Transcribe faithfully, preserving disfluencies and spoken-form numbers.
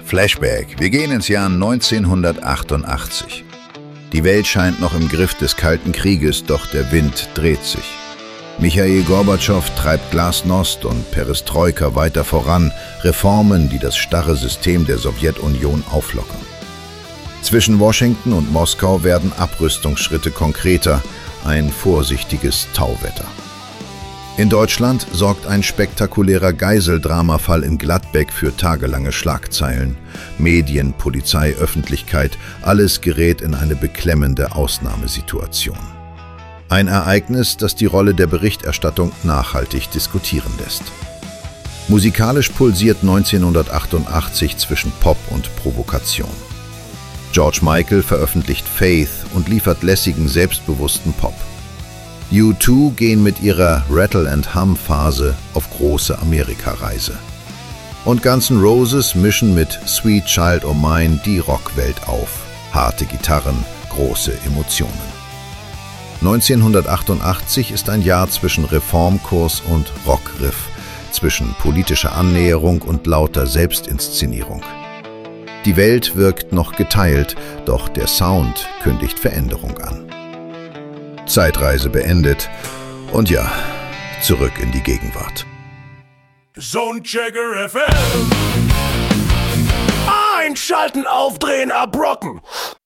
Flashback. Wir gehen ins Jahr neunzehnhundertachtundachtzig. Die Welt scheint noch im Griff des Kalten Krieges, doch der Wind dreht sich. Michail Gorbatschow treibt Glasnost und Perestroika weiter voran, Reformen, die das starre System der Sowjetunion auflockern. Zwischen Washington und Moskau werden Abrüstungsschritte konkreter, ein vorsichtiges Tauwetter. In Deutschland sorgt ein spektakulärer Geiseldramafall in Gladbeck für tagelange Schlagzeilen. Medien, Polizei, Öffentlichkeit, alles gerät in eine beklemmende Ausnahmesituation. Ein Ereignis, das die Rolle der Berichterstattung nachhaltig diskutieren lässt. Musikalisch pulsiert neunzehnhundertachtundachtzig zwischen Pop und Provokation. George Michael veröffentlicht Faith und liefert lässigen, selbstbewussten Pop. U zwei gehen mit ihrer Rattle-and-Hum-Phase auf große Amerikareise. Und Guns N' Roses mischen mit Sweet Child O' Mine die Rockwelt auf. Harte Gitarren, große Emotionen. neunzehnhundertachtundachtzig ist ein Jahr zwischen Reformkurs und Rockriff, zwischen politischer Annäherung und lauter Selbstinszenierung. Die Welt wirkt noch geteilt, doch der Sound kündigt Veränderung an. Zeitreise beendet und ja, zurück in die Gegenwart. Soundchecker F M. Einschalten, aufdrehen, abrocken.